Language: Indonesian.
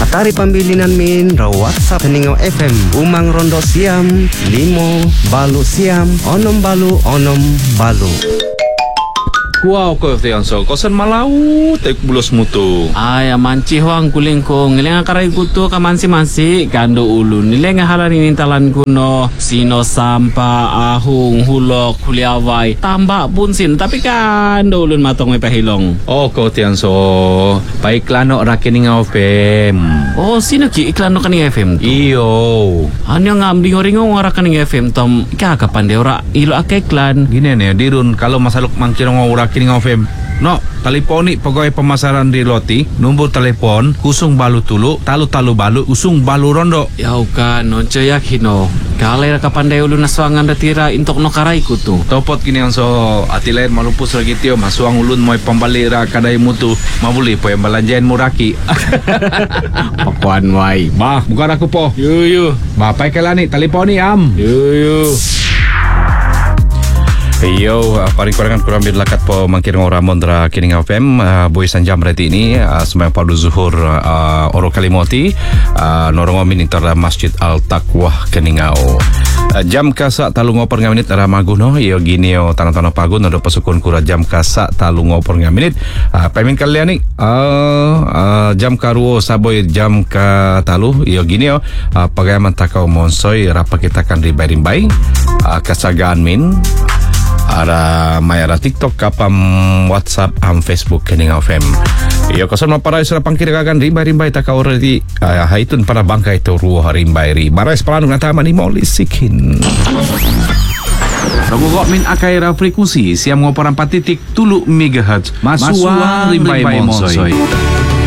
Tari pambilinan min ra WhatsApp Keningau FM Umang Rondo Siam 5 balu siam onom balu. Wow, ko tiyan so. Kosan malau tek bulos mutu. Ay, manci huang kuling ko. Ngiling akaray kuto ka mansi kando ulun. Ngiling halan inintalan kuno. Sino sampa, ahung, hulok, huliaway. Tambak pun sin. Tapi kando ulun matong may pahilong. Oh, ko tiyan so. Paiklano rakining FM. Oh, sino ki iklano kaning FM tu? Iyo. Ano nga ringo ngara kaning FM tom. Ika kapande ora ilo ake iklan. Gini nih, dirun kalau masaluk mangkirong ora kining FM. No, teleponi pegawai pemasaran di Loti, nombor telepon kusung balu tulu, talu balu, usung balu rondo. Yau ka no ceyak hino. Kalay ra kapande ulun naswangan datira intok no karay kutu. Topot kini yang so ati lain malupus lagi tio masuang ulun moy pambalira kadai mutu mabuli po yang balanjain muraki. Pakuan wai. Bah, bukan aku po. Yu. Bah, pai kelani teleponi am. Yu. Yo, paling kurangan kurang lakat po mangkirang oramon dra kining FM boy sanjam reti ini semayang padu zuhur oro kalimoti norongo minitor Masjid Al Taqwa Keningau. Jam kasa talungo per ngaminit ramaguno iyo ginio tanah pagun ada pasukun kura jam kasa talungo per ngaminit pemin kalian nih jam karuo saboy jam ka talu iyo ginio pagayaman takau monsoy rapa kita kan rimbai kasagaan min ada mayara TikTok kapam WhatsApp am Facebook Keningau FM. Iyo kosan maparay sa pangkira kagan rimbai taka already haitun para bangkay to ruo rimbai marais palanong natama ni Molly Sikin. Rogok min akaira frekuensi siam ngoporan patitik tulu MHz masuang rimbai monsoy.